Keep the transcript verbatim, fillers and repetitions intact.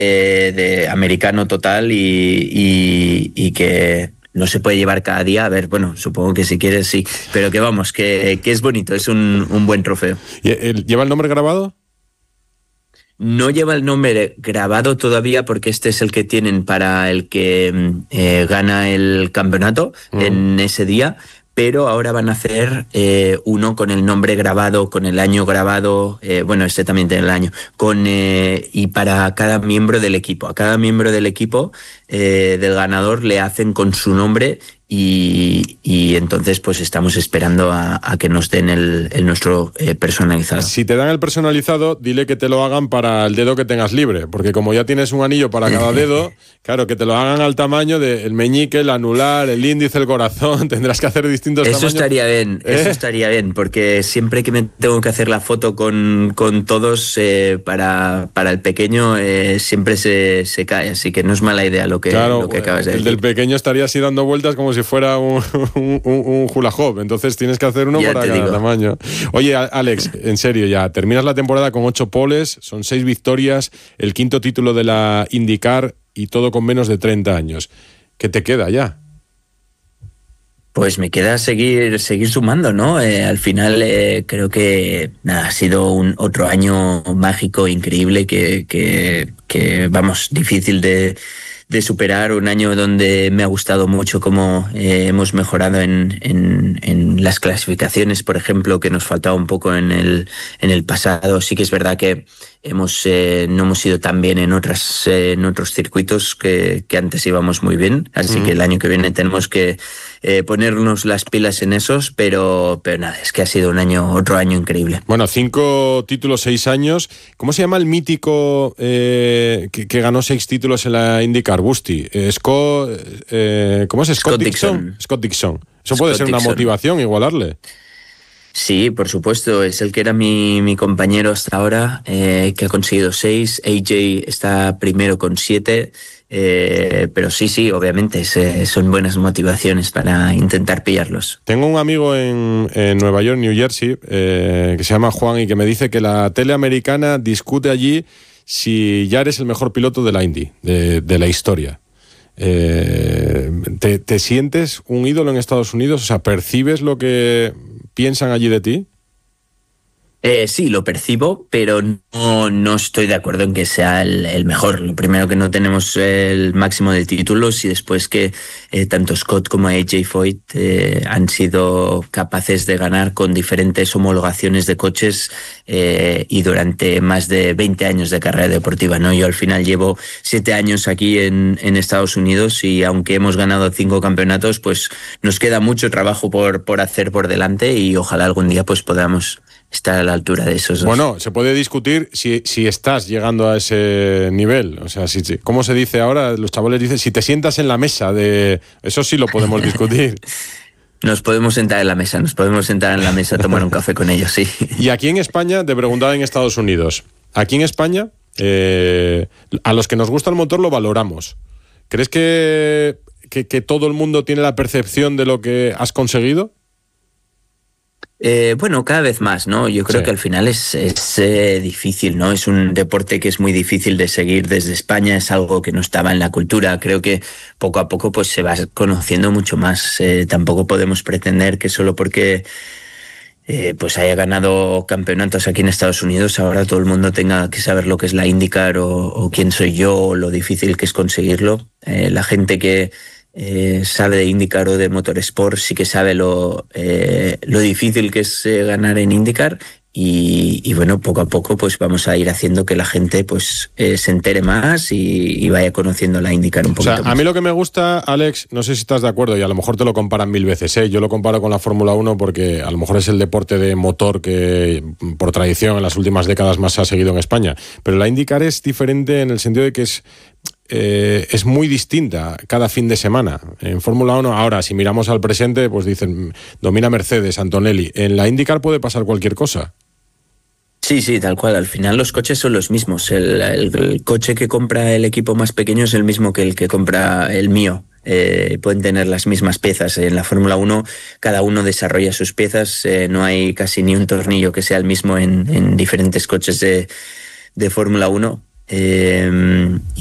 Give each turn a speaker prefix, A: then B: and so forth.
A: eh, de americano total y, y, y que no se puede llevar cada día. A ver, bueno, supongo que si quieres sí, pero que vamos, que, que es bonito, es un, un buen trofeo.
B: ¿Lleva el nombre grabado?
A: No lleva el nombre grabado todavía porque este es el que tienen para el que eh, gana el campeonato uh-huh. en ese día, pero ahora van a hacer eh, uno con el nombre grabado, con el año grabado, eh, bueno, este también tiene el año, con eh, y para cada miembro del equipo. A cada miembro del equipo eh, del ganador le hacen con su nombre. Y, y entonces pues estamos esperando a, a que nos den el, el nuestro eh, personalizado.
B: Si te dan el personalizado, dile que te lo hagan para el dedo que tengas libre, porque como ya tienes un anillo para cada dedo, claro, que te lo hagan al tamaño del meñique, el anular, el índice, el corazón, tendrás que hacer distintos
A: eso
B: tamaños.
A: Eso estaría bien, ¿Eh? eso estaría bien, porque siempre que me tengo que hacer la foto con, con todos, eh, para, para el pequeño eh, siempre se, se cae, así que no es mala idea lo que,
B: claro,
A: lo que acabas de
B: el
A: decir.
B: El del pequeño estaría así dando vueltas como si fuera un, un, un, un hula hoop, entonces tienes que hacer uno
A: ya
B: para cada
A: digo.
B: tamaño. Oye, Alex, en serio ya, terminas la temporada con ocho poles, son seis victorias, el quinto título de la IndyCar y todo con menos de treinta años. ¿Qué te queda ya?
A: Pues me queda seguir seguir sumando, ¿no? Eh, al final eh, creo que nada, ha sido un otro año mágico, increíble, que, que, que vamos, difícil de... de superar, un año donde me ha gustado mucho cómo eh, hemos mejorado en, en, en las clasificaciones, por ejemplo, que nos faltaba un poco en el, en el pasado. Sí que es verdad que hemos eh, no hemos ido tan bien en otras eh, en otros circuitos que, que antes íbamos muy bien, así mm. que el año que viene tenemos que eh, ponernos las pilas en esos, pero, pero nada, es que ha sido un año, otro año increíble.
B: Bueno, cinco títulos, seis años. ¿Cómo se llama el mítico eh, que, que ganó seis títulos en la IndyCar? Busti, eh, Scott, eh, ¿cómo es? Scott,
A: Scott
B: Dixon?
A: Dixon.
B: Scott Dixon. Eso
A: Scott
B: puede ser
A: Dixon.
B: Una motivación, igualarle.
A: Sí, por supuesto, es el que era mi, mi compañero hasta ahora, eh, que ha conseguido seis. A J está primero con siete, eh, pero sí, sí, obviamente se, son buenas motivaciones para intentar pillarlos.
B: Tengo un amigo en, en Nueva York, New Jersey, eh, que se llama Juan y que me dice que la tele americana discute allí si ya eres el mejor piloto de la Indy, de, de la historia. Eh, ¿te, ¿Te sientes un ídolo en Estados Unidos? O sea, ¿percibes lo que piensan allí de ti?
A: Eh, sí, lo percibo, pero no, no estoy de acuerdo en que sea el, el mejor. Lo primero, que no tenemos el máximo de títulos, y después que eh, tanto Scott como A J Foyt eh, han sido capaces de ganar con diferentes homologaciones de coches eh, y durante más de veinte años de carrera deportiva, ¿no? Yo al final llevo siete años aquí en, en Estados Unidos, y aunque hemos ganado cinco campeonatos, pues nos queda mucho trabajo por, por hacer por delante, y ojalá algún día pues podamos estar a la altura de esos dos.
B: Bueno, se puede discutir si, si estás llegando a ese nivel. O sea, si, ¿cómo se dice ahora? Los chavales dicen, si te sientas en la mesa de... Eso sí lo podemos discutir.
A: Nos podemos sentar en la mesa, nos podemos sentar en la mesa a tomar un café con ellos, sí.
B: Y aquí en España, te preguntaba en Estados Unidos. Aquí en España, eh, a los que nos gusta el motor lo valoramos. ¿Crees que, que, que todo el mundo tiene la percepción de lo que has conseguido?
A: Eh, bueno, cada vez más, ¿no? Yo creo sí. que al final es, es eh, difícil, ¿no? Es un deporte que es muy difícil de seguir desde España, es algo que no estaba en la cultura. Creo que poco a poco pues se va conociendo mucho más. Eh, tampoco podemos pretender que solo porque eh, pues haya ganado campeonatos aquí en Estados Unidos, ahora todo el mundo tenga que saber lo que es la IndyCar o, o quién soy yo, o lo difícil que es conseguirlo. Eh, la gente que Eh, sabe de IndyCar o de Motorsport sí que sabe lo, eh, lo difícil que es eh, ganar en IndyCar, y, y bueno, poco a poco pues vamos a ir haciendo que la gente pues eh, se entere más y, y vaya conociendo la IndyCar un poquito
B: o sea,
A: más.
B: A mí lo que me gusta, Alex, no sé si estás de acuerdo, y a lo mejor te lo comparan mil veces, ¿eh? Yo lo comparo con la Fórmula uno porque a lo mejor es el deporte de motor que por tradición en las últimas décadas más se ha seguido en España, pero la IndyCar es diferente en el sentido de que es Eh, es muy distinta cada fin de semana. En Fórmula uno, ahora, si miramos al presente, pues dicen, domina Mercedes, Antonelli. En la IndyCar puede pasar cualquier cosa.
A: Sí, sí, tal cual. Al final los coches son los mismos. El, el, el coche que compra el equipo más pequeño es el mismo que el que compra el mío. Eh, pueden tener las mismas piezas. En la Fórmula uno cada uno desarrolla sus piezas. Eh, no hay casi ni un tornillo que sea el mismo en, en diferentes coches de, de Fórmula uno. Eh,